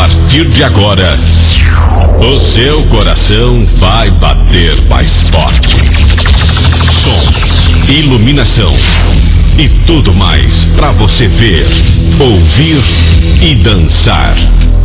partir de agora, o seu coração vai bater mais forte. Som, iluminação e tudo mais para você ver, ouvir e dançar.